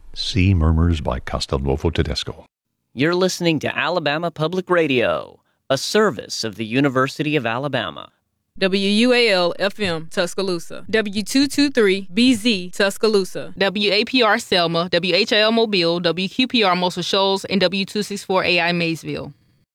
Sea Murmurs by Castelnuovo Tedesco. You're listening to Alabama Public Radio, a service of the University of Alabama. WUAL-FM, Tuscaloosa. W223-BZ, Tuscaloosa. WAPR Selma, WHIL Mobile, WQPR Muscle Shoals, and W264AI Maysville.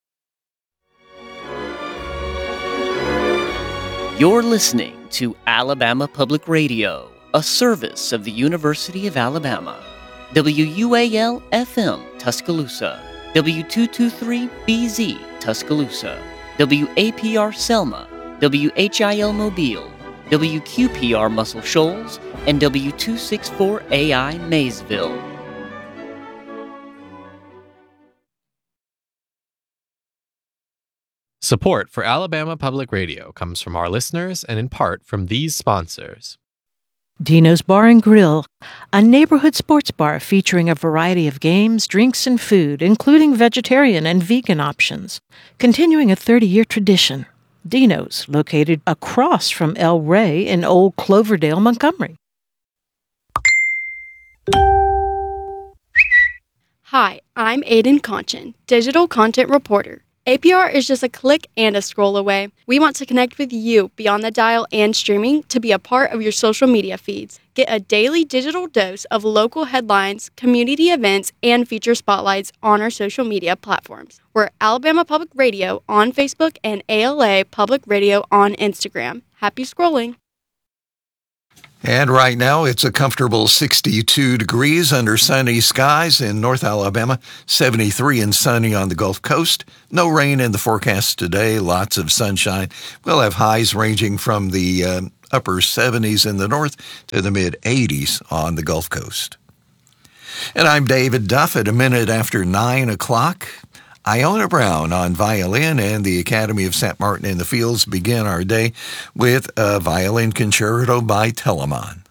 You're listening to Alabama Public Radio, a service of the University of Alabama. WUAL-FM, Tuscaloosa. W223-BZ, Tuscaloosa. WAPR Selma, WHIL Mobile, WQPR Muscle Shoals, and W264AI Maysville. Support for Alabama Public Radio comes from our listeners and in part from these sponsors. Dino's Bar and Grill, a neighborhood sports bar featuring a variety of games, drinks, and food, including vegetarian and vegan options. Continuing a 30-year tradition. Dino's, located across from El Rey in Old Cloverdale, Montgomery. Hi, I'm Aiden Conchin, digital content reporter. APR is just a click and a scroll away. We want to connect with you beyond the dial and streaming to be a part of your social media feeds. Get a daily digital dose of local headlines, community events, and feature spotlights on our social media platforms. We're Alabama Public Radio on Facebook and ALA Public Radio on Instagram. Happy scrolling. And right now, it's a comfortable 62 degrees under sunny skies in North Alabama, 73 and sunny on the Gulf Coast. No rain in the forecast today, lots of sunshine. We'll have highs ranging from the upper 70s in the north to the mid-80s on the Gulf Coast. And I'm David Duff at a minute after 9 o'clock. Iona Brown on violin and the Academy of St. Martin in the Fields begin our day with a violin concerto by Telemann.